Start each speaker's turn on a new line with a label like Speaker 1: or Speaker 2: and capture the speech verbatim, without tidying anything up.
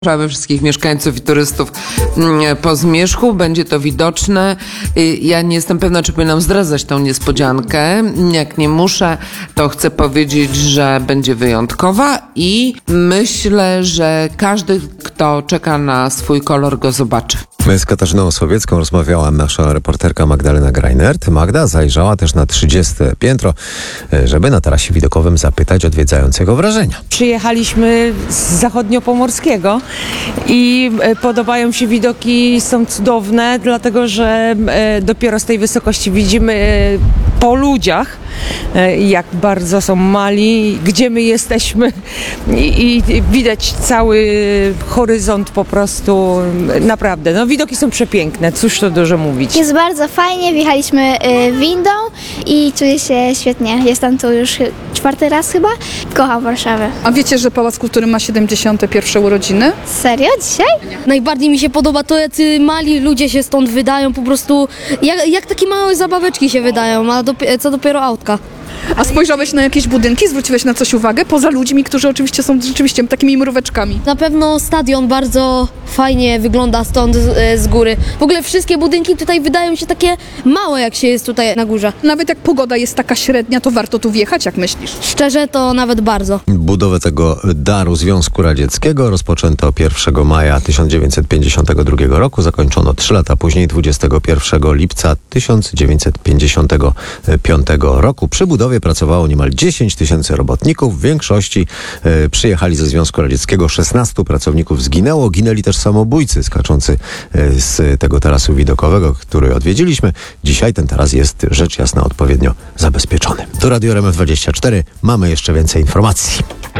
Speaker 1: Zapraszamy wszystkich mieszkańców i turystów po zmierzchu. Będzie to widoczne. Ja nie jestem pewna, czy powinnam zdradzać tą niespodziankę. Jak nie muszę, to chcę powiedzieć, że będzie wyjątkowa i myślę, że każdy, kto czeka na swój kolor, go zobaczy.
Speaker 2: Z Katarzyną Słowiecką rozmawiała nasza reporterka Magdalena Greinert. Magda zajrzała też na trzydzieste piętro, żeby na tarasie widokowym zapytać odwiedzającego wrażenia.
Speaker 3: Przyjechaliśmy z zachodniopomorskiego i podobają się widoki, są cudowne, dlatego że dopiero z tej wysokości widzimy po ludziach, jak bardzo są mali, gdzie my jesteśmy i, i widać cały horyzont po prostu, naprawdę. No, widoki są przepiękne, cóż tu dużo mówić.
Speaker 4: Jest bardzo fajnie, wjechaliśmy y, windą i czuję się świetnie. Jestem tu już czwarty raz chyba. Kocham Warszawę.
Speaker 5: A wiecie, że Pałac Kultury ma siedemdziesiąte pierwsze urodziny?
Speaker 4: Serio? Dzisiaj?
Speaker 6: Najbardziej mi się podoba to, jacy mali ludzie się stąd wydają, po prostu jak, jak takie małe zabaweczki się wydają, a dopi- co dopiero autka.
Speaker 5: A spojrzałeś na jakieś budynki? Zwróciłeś na coś uwagę? Poza ludźmi, którzy oczywiście są rzeczywiście takimi mróweczkami.
Speaker 6: Na pewno stadion bardzo fajnie wygląda stąd z, z góry. W ogóle wszystkie budynki tutaj wydają się takie małe, jak się jest tutaj na górze.
Speaker 5: Nawet jak pogoda jest taka średnia, to warto tu wjechać, jak myślisz?
Speaker 6: Szczerze to nawet bardzo.
Speaker 2: Budowę tego daru Związku Radzieckiego rozpoczęto pierwszego maja tysiąc dziewięćset pięćdziesiątego drugiego roku. Zakończono trzy lata później, dwudziestego pierwszego lipca tysiąc dziewięćset pięćdziesiątego piątego roku. Przy budowie pracowało niemal dziesięć tysięcy robotników. W większości e, przyjechali ze Związku Radzieckiego. szesnastu pracowników zginęło. Ginęli też samobójcy skaczący e, z tego tarasu widokowego, który odwiedziliśmy. Dzisiaj ten taras jest rzecz jasna odpowiednio zabezpieczony. To Radio R M F dwadzieścia cztery. Mamy jeszcze więcej informacji.